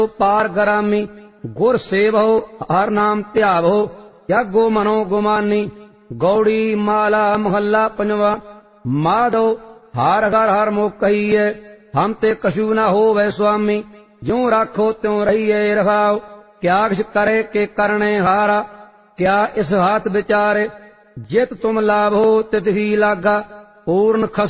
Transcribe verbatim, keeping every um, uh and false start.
पार गरामी गुर सेवो हर नाम ध्यावो जागो मनो गुमानी। गौड़ी माला मोहल्ला पंजवा। माधो हार घर हर मुख कहिए हम ते कछु न होवे स्वामी। ज्यों राखो त्यों रहिए रखाओ क्या किस करे के करने हारा। क्या इस हाथ विचारे जित तुम लाभो तित ही लागा। पूर्ण खस